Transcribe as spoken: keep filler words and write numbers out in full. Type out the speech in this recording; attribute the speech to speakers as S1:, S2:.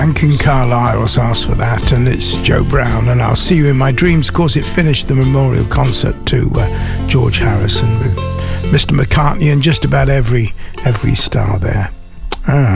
S1: Ankin Carlisle's asked for that, and it's Joe Brown, and I'll See You in My Dreams. Of course, it finished the memorial concert to uh, George Harrison with Mister McCartney and just about every every star there. Ah.